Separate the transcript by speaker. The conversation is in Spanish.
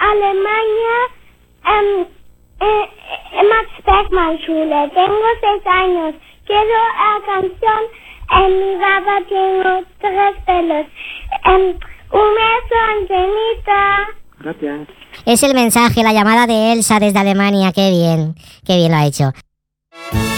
Speaker 1: Alemania, Max Beckmann Schule. Tengo 6 años. Quiero la canción mi papá tiene 3 pelos. Un beso, Angelita.
Speaker 2: Gracias.
Speaker 3: Es el mensaje, la llamada de Elsa desde Alemania. Qué bien lo ha hecho.